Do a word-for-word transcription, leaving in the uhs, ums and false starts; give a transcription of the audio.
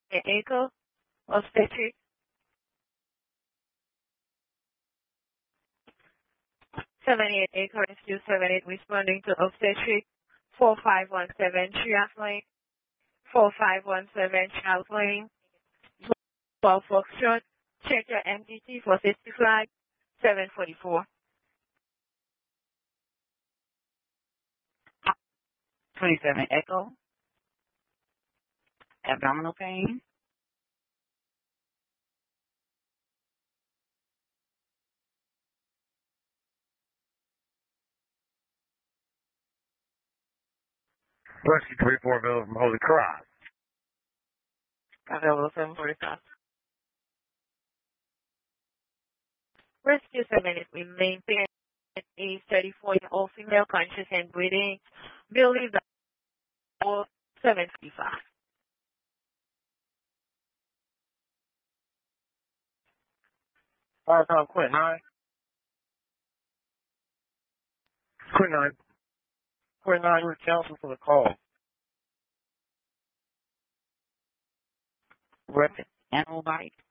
Echo, obstetric. seventy-eight Echo Rescue seventy-eight responding to obstetric. four five one seven triathlon. four five one seven triathlon. twelve Foxtrot. Check your M D T for safety flag. seven forty-four. twenty-seven Echo. Abdominal pain. Rescue three four available from Holy Cross. Available seven forty-five. Rescue seven is remain patient, age thirty-four-year-old female, conscious and breathing. Believe that all seven fifty-five. Fire time, Quint nine. Quint nine. Quint nine, we're counseling for the call. Rapid animal bite.